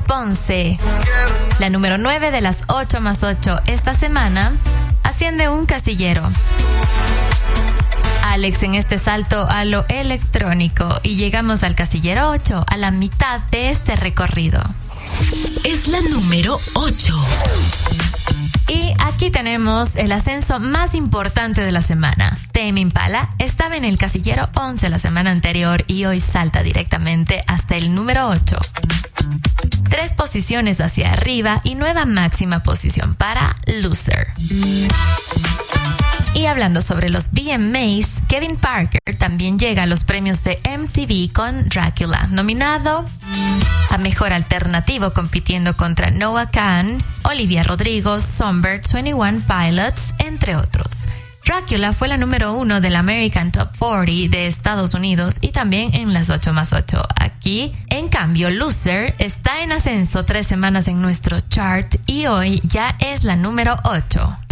Ponce. La número 9 de las 8 más 8 esta semana asciende un casillero. Alex en este salto a lo electrónico y llegamos al casillero 8, a la mitad de este recorrido. Es la número 8. Y aquí tenemos el ascenso más importante de la semana. Tame Impala estaba en el casillero 11 la semana anterior y hoy salta directamente hasta el número 8. 3 posiciones hacia arriba y nueva máxima posición para Loser. Y hablando sobre los VMAs, Kevin Parker también llega a los premios de MTV con Dracula, nominado a Mejor Alternativo compitiendo contra Noah Kahan, Olivia Rodrigo, Songbird, 21 Pilots, entre otros. Dracula fue la número 1 del American Top 40 de Estados Unidos y también en las 8 más 8. Aquí, en cambio, Loser está en ascenso 3 semanas en nuestro chart y hoy ya es la número 8.